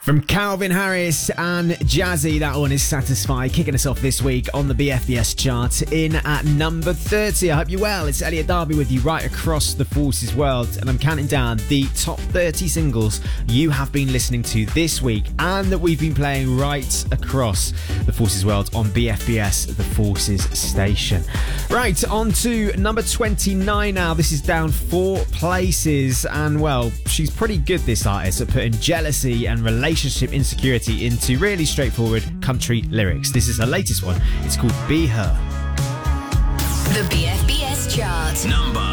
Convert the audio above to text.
From Calvin Harris and Jazzy, that one is Satisfied, kicking us off this week on the BFBS chart in at number 30. I hope you're well. It's Elliot Darby with you right across the Forces world, and I'm counting down the top 30 singles you have been listening to this week and that we've been playing right across the Forces world on BFBS, the Forces station. Right, on to number 29 now. This is down 4 places, and well, she's pretty good, this artist, at putting jealousy and relationship insecurity into really straightforward country lyrics. This is her latest one. It's called Be Her. The BFBS chart. Number